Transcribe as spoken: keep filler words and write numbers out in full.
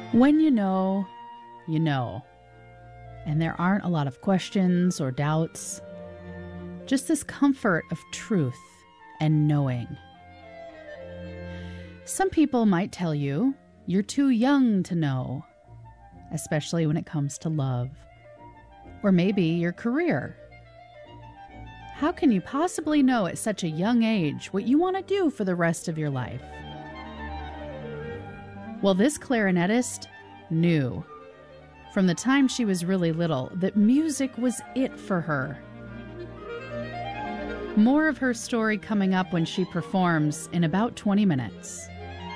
When you know, you know. And there aren't a lot of questions or doubts. Just this comfort of truth and knowing. Some people might tell you you're too young to know, especially when it comes to love, or maybe your career. How can you possibly know at such a young age what you want to do for the rest of your life? Well, this clarinetist knew from the time she was really little that music was it for her. More of her story coming up when she performs in about twenty minutes.